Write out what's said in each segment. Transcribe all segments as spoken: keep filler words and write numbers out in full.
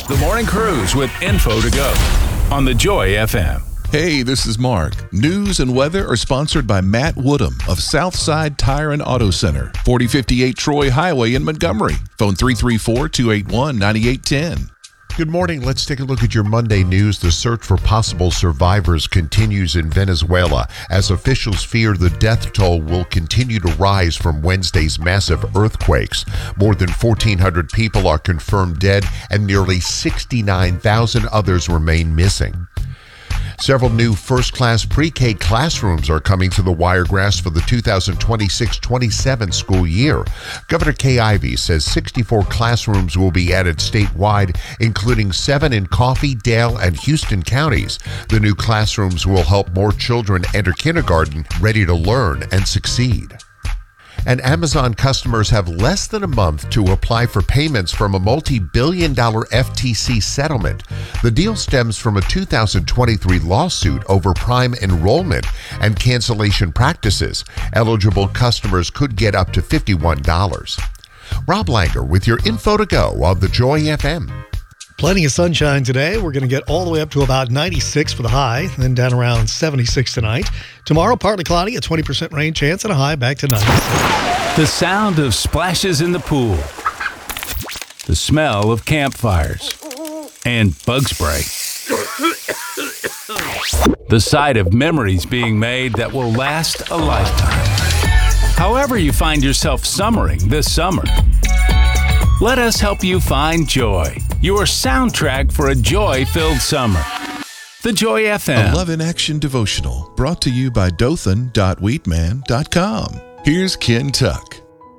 The Morning Cruise with info to go on The Joy F M. Hey, this is Mark. News and weather are sponsored by Matt Woodham of Southside Tire and Auto Center, forty fifty-eight Troy Highway in Montgomery. Phone three three four, two eight one, nine eight one zero. Good morning. Let's take a look at your Monday news. The search for possible survivors continues in Venezuela as officials fear the death toll will continue to rise from Wednesday's massive earthquakes. More than fourteen hundred people are confirmed dead and nearly sixty-nine thousand others remain missing. Several new first-class pre-K classrooms are coming to the Wiregrass for the two thousand twenty-six twenty-seven school year. Governor Kay Ivey says sixty-four classrooms will be added statewide, including seven in Coffee, Dale, and Houston counties. The new classrooms will help more children enter kindergarten ready to learn and succeed. And Amazon customers have less than a month to apply for payments from a multi-billion dollar F T C settlement. The deal stems from a two thousand twenty-three lawsuit over Prime enrollment and cancellation practices. Eligible customers could get up to fifty-one dollars. Rob Langer with your info to go on The Joy F M. Plenty of sunshine today. We're going to get all the way up to about ninety-six for the high, then down around seventy-six tonight. Tomorrow, partly cloudy, a twenty percent rain chance, and a high back to ninety-six. The sound of splashes in the pool. The smell of campfires. And bug spray. The sight of memories being made that will last a lifetime. However you find yourself summering this summer, let us help you find joy. Your soundtrack for a joy-filled summer. The Joy F M. A Love in Action devotional brought to you by dothan dot wheatman dot com. Here's Ken Tuck.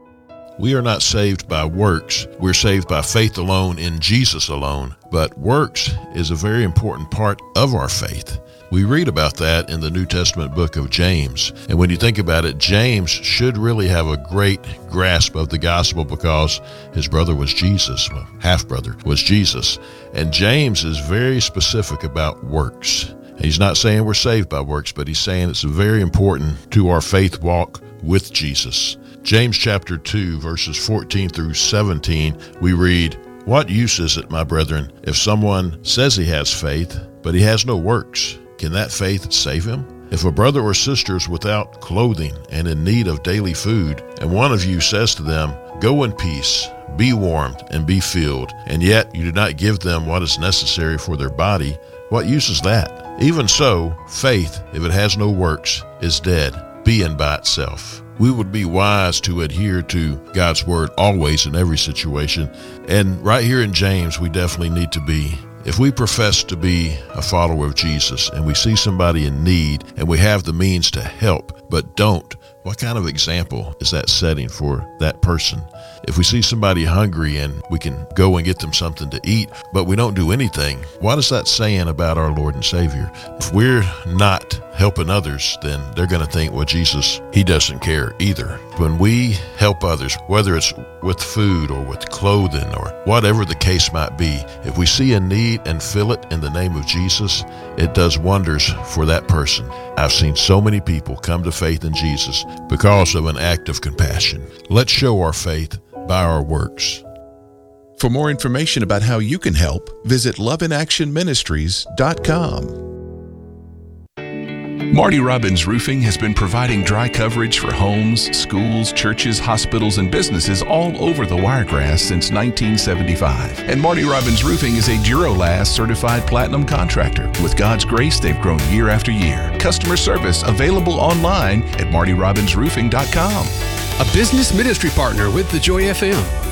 We are not saved by works. We're saved by faith alone in Jesus alone. But works is a very important part of our faith. We read about that in the New Testament book of James. And when you think about it, James should really have a great grasp of the gospel because his brother was Jesus, well, half-brother was Jesus. And James is very specific about works. He's not saying we're saved by works, but he's saying it's very important to our faith walk with Jesus. James chapter two, verses fourteen through seventeen, we read, "What use is it, my brethren, if someone says he has faith, but he has no works? Can that faith save him? If a brother or sister is without clothing and in need of daily food, and one of you says to them, 'Go in peace, be warmed and be filled,' and yet you do not give them what is necessary for their body, what use is that? Even so, faith, if it has no works, is dead, being by itself." We would be wise to adhere to God's word always in every situation. And right here in James, we definitely need to be. If we profess to be a follower of Jesus and we see somebody in need and we have the means to help, but don't, what kind of example is that setting for that person? If we see somebody hungry and we can go and get them something to eat, but we don't do anything, what is that saying about our Lord and Savior? If we're not helping others, then they're going to think, well, Jesus, he doesn't care either. When we help others, whether it's with food or with clothing or whatever the case might be, if we see a need and fill it in the name of Jesus, it does wonders for that person. I've seen so many people come to faith in Jesus because of an act of compassion. Let's show our faith by our works. For more information about how you can help, visit love in action ministries dot com. Marty Robbins Roofing has been providing dry coverage for homes, schools, churches, hospitals, and businesses all over the Wiregrass since nineteen seventy-five. And Marty Robbins Roofing is a Duralast certified platinum contractor. With God's grace, they've grown year after year. Customer service available online at marty robbins roofing dot com. A business ministry partner with The Joy F M.